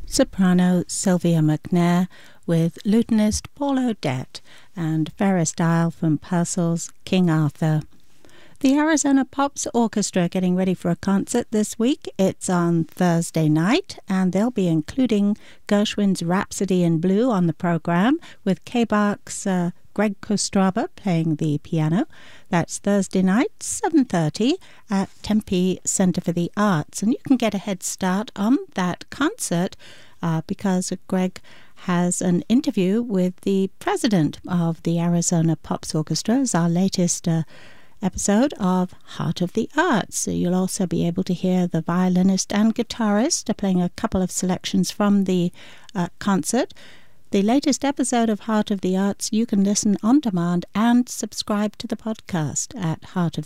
soprano Sylvia McNair with lutenist Paul Odette and Ferris Dial from Purcell's King Arthur. The Arizona Pops Orchestra getting ready for a concert this week. It's on Thursday night, and they'll be including Gershwin's Rhapsody in Blue on the program, with K-Bach's Greg Kostraba playing the piano. That's Thursday night, 7:30 at Tempe Center for the Arts. And you can get a head start on that concert because Greg has an interview with the president of the Arizona Pops Orchestra as our latest episode of Heart of the Arts. So you'll also be able to hear the violinist and guitarist playing a couple of selections from the concert. The latest episode of Heart of the Arts you can listen on demand and subscribe to the podcast at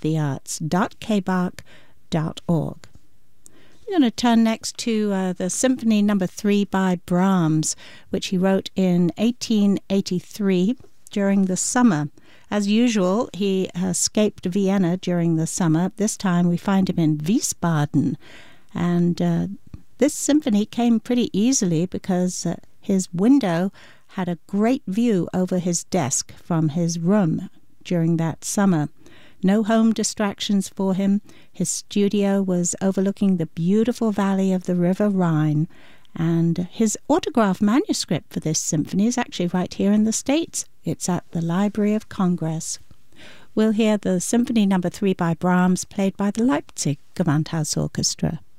heartofthearts.kbach.org. I'm going to turn next to the Symphony No. 3 by Brahms, which he wrote in 1883 during the summer. As usual, he escaped Vienna during the summer. This time we find him in Wiesbaden. And this symphony came pretty easily because his window had a great view over his desk from his room during that summer. No home distractions for him. His studio was overlooking the beautiful valley of the River Rhine. And his autograph manuscript for this symphony is actually right here in the States. It's at the Library of Congress. We'll hear the Symphony No. 3 by Brahms, played by the Leipzig Gewandhaus Orchestra.